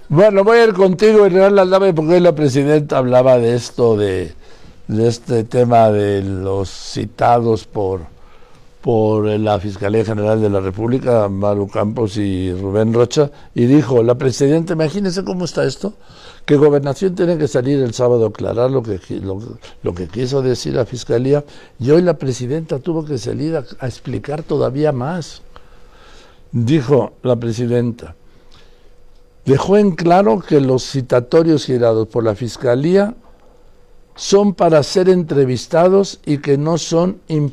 Bueno, voy a ir contigo, Hernán Aldama, porque hoy la presidenta hablaba de esto, de este tema de los citados por la Fiscalía General de la República, Maru Campos y Rubén Rocha, y dijo, la presidenta, imagínense cómo está esto, que Gobernación tiene que salir el sábado a aclarar lo que quiso decir la Fiscalía, y hoy la presidenta tuvo que salir a explicar todavía más. Dijo la presidenta, dejó en claro que los citatorios girados por la Fiscalía son para ser entrevistados y que no son